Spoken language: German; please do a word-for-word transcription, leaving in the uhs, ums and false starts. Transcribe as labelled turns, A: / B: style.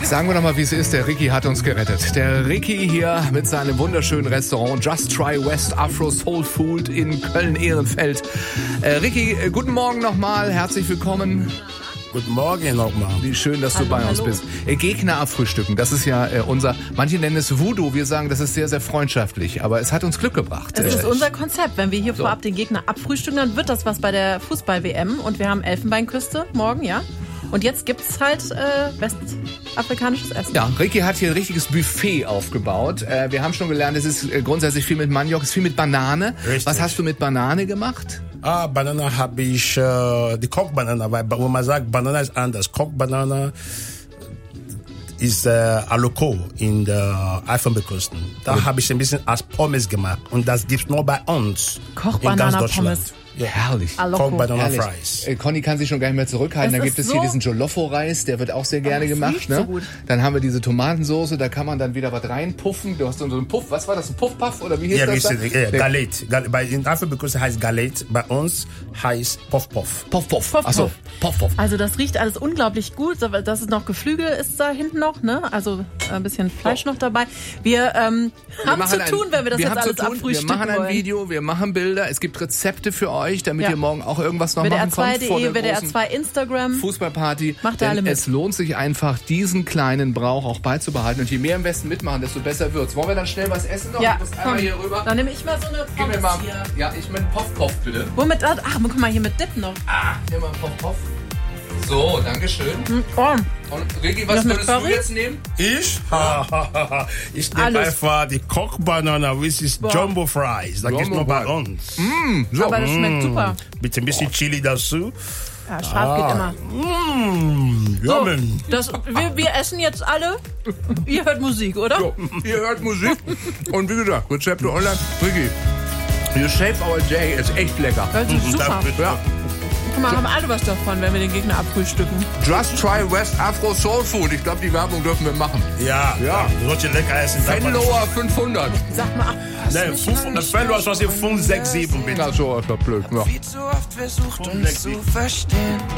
A: Sagen wir doch mal, wie es ist. Der Ricky hat uns gerettet. Der Ricky hier mit seinem wunderschönen Restaurant Just Try West Afro Soul Food in Köln-Ehrenfeld. Äh, Ricky, äh, guten Morgen nochmal. Herzlich willkommen.
B: Guten Morgen nochmal.
A: Wie schön, dass
C: hallo,
A: du bei
C: hallo.
A: uns bist. Äh, Gegner abfrühstücken, das ist ja äh, unser, manche nennen es Voodoo, wir sagen, das ist sehr, sehr freundschaftlich, aber es hat uns Glück gebracht.
C: Das ist
A: Äh,
C: unser Konzept. Wenn wir hier
A: So.
C: vorab den Gegner abfrühstücken, dann wird das was bei der Fußball-W M. Und wir haben Elfenbeinküste morgen, ja. Und jetzt gibt's halt äh, westafrikanisches Essen.
A: Ja, Ricky hat hier ein richtiges Buffet aufgebaut. Äh, wir haben schon gelernt, es ist äh, grundsätzlich viel mit Maniok, es ist viel mit Banane.
B: Richtig.
A: Was hast du mit Banane gemacht?
B: Ah, Banana habe ich, äh, die Kochbanana, weil wenn man sagt, Banana ist anders. Kochbanana ist äh, Aloko in der Elfenbeinküste. Da habe ich ein bisschen als Pommes gemacht und das gibt's nur bei uns
C: Kochbanana
B: in ganz Deutschland.
C: Pommes.
B: Ja.
A: Herrlich.
C: Aloko.
B: Kochbanana
A: Herrlich.
B: Fries.
A: Äh, Conny kann sich schon gar nicht mehr zurückhalten.
C: Es
A: Da gibt
C: ist
A: es hier
C: so-
A: diesen Jolofo-Reis, der wird auch sehr gerne
C: das
A: gemacht.
C: riecht
A: Ne?
C: so gut.
A: Dann haben wir diese Tomatensoße, da kann man dann wieder was reinpuffen. Du hast so einen Puff, was war das, ein Puffpuff oder wie hieß
B: Ja,
A: das?
B: wir
A: da?
B: sind, ja,
A: Nee,
B: Galet. Gal- Bei, in Elfenbeinküste heißt Galet, bei uns heißt Puff Puff.
A: Puff, Puff.
C: Puff,
A: Achso,
C: Puff.
A: Puff, Puff.
C: Also das riecht alles unglaublich gut. Das ist noch Geflügel ist da hinten noch, ne? Also äh, ein bisschen Fleisch noch dabei. Wir ähm,
A: Wir
C: haben
A: machen
C: zu
A: ein-
C: tun, wenn wir das
A: wir
C: jetzt
A: haben zu
C: alles
A: tun,
C: abfrühstücken
A: Wir machen ein
C: wollen.
A: Video, wir machen Bilder. Es gibt Rezepte für euch, damit
C: Ja.
A: ihr morgen auch irgendwas noch
C: W D R
A: machen
C: zwei
A: könnt vor
C: punkt de,
A: der
C: W D R
A: großen
C: zwei Instagram.
A: Fußballparty.
C: Macht ihr
A: Denn
C: alle mit.
A: es lohnt sich einfach, diesen kleinen Brauch auch beizubehalten. Und je mehr im Westen mitmachen, desto besser wird's. Wollen wir dann schnell was essen noch?
C: Ja,
A: Ich muss
C: komm.
A: einmal hier rüber.
C: Dann nehme ich mal so eine
A: Gib mir
C: Pommes
A: mal.
C: hier.
A: Ja, ich mit Puff-Puff, bitte.
C: Womit? Ach, guck mal, hier mit Dip noch.
A: Ah, nimm mal Puff-Puff. So, dankeschön.
C: Hm, oh.
A: Und Ricky, was
C: Das mit
A: würdest du
C: Curry?
A: jetzt nehmen?
B: Ich? ich nehme
C: Alles.
B: einfach die Kochbanana, which is
C: Boah.
B: Jumbo Fries. Da gibt's
A: Jumbo
B: nur bei
A: Fries.
B: uns.
A: So.
C: Aber das schmeckt super.
B: Mit ein bisschen Chili dazu.
C: Ja, scharf geht immer.
B: Mmh,
C: So,
B: yummy.
C: das, wir, wir essen jetzt alle. Ihr hört Musik, oder?
A: So, ihr hört Musik. Und wie gesagt, Rezepte online. Ricky, you shape our day ist echt lecker.
C: Das ist super.
B: Danke.
A: Ja.
C: Guck mal, haben alle was davon, wenn wir den Gegner abfrühstücken.
A: Just try West Afro Soul Food. Ich glaube, die Werbung dürfen wir machen.
B: Ja,
A: Ja.
B: ja. Solche lecker essen.
A: Venloa fünfhundert.
C: Sag mal, hast du
B: Nein,
C: mich
B: fünf,
C: noch
B: das
C: nicht-
B: Venlo ist was hier fünf, sechs, sieben, bitte.
A: Na, so ist das blöd. Ja.
D: Viel zu oft versucht, uns zu verstehen.